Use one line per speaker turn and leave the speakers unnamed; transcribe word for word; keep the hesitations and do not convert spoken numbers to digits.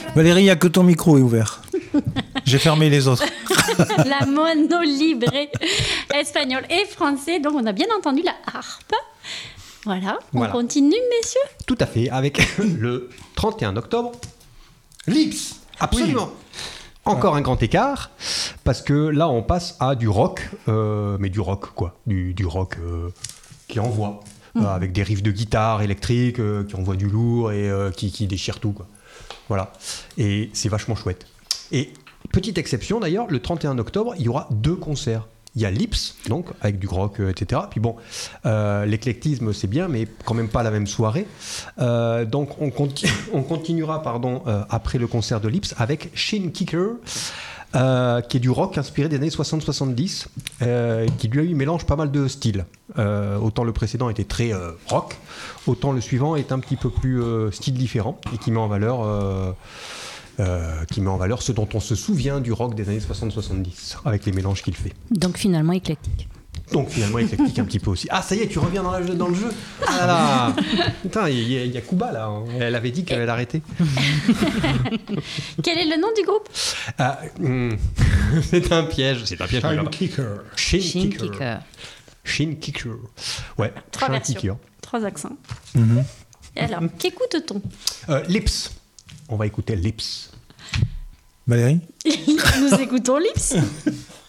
Valérie, il n'y a que ton micro est ouvert. J'ai fermé les autres.
La mono librée espagnol et français. Donc, on a bien entendu la harpe. Voilà, on
Voilà.
continue, messieurs.
Tout à fait, avec le trente et un octobre, Lips. Absolument. Oui. Encore un grand écart, parce que là, on passe à du rock, euh, mais du rock, quoi. Du, du rock euh, qui envoie, mmh. euh, avec des riffs de guitare électrique, euh, qui envoient du lourd et euh, qui, qui déchirent tout, quoi. Voilà. Et c'est vachement chouette. Et petite exception, d'ailleurs, le trente et un octobre, il y aura deux concerts. Il y a Lips, donc, avec du rock, euh, et cetera. Puis bon, euh, l'éclectisme, c'est bien, mais quand même pas la même soirée. Euh, donc, on, continu- on continuera, pardon, euh, après le concert de Lips, avec Shin Kicker, euh, qui est du rock inspiré des années soixante soixante-dix, euh, qui lui mélange pas mal de styles. Euh, autant le précédent était très euh, rock, autant le suivant est un petit peu plus euh, style différent, et qui met en valeur... Euh, Euh, qui met en valeur ce dont on se souvient du rock des années soixante soixante-dix, avec les mélanges qu'il fait.
Donc finalement éclectique.
Donc finalement éclectique un petit peu aussi. Ah ça y est, tu reviens dans, la jeu, dans le jeu. Ah là là. Putain, il y, y a Kuba là, hein. Elle avait dit qu'elle allait arrêter.
Quel est le nom du groupe?
ah, mm, C'est un piège. C'est un piège.
Shin Kicker.
Shin
Shin
Kicker.
Kicker.
Shin Kicker. Ouais.
Trois
Shin
versions.
Kicker.
Trois accents.
Mm-hmm.
Et alors, qu'écoute-t-on?
euh, Lips. On va écouter Lips.
Valérie?
Nous écoutons Lips.